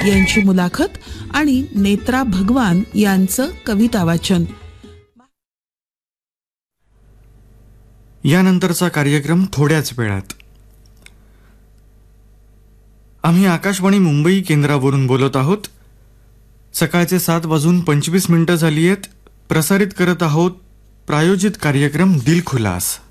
यांची मुलाखत आणि नेत्रा भगवान यांचं कविता वाचन. यानंतरचा कार्यक्रम थोड्याच वेळात. आम्ही आकाशवाणी मुंबई केंद्रावरून बोलत आहोत. सकाळचे 7:25 झाली आहेत. प्रसारित करत आहोत प्रायोजित कार्यक्रम दिल खुलास.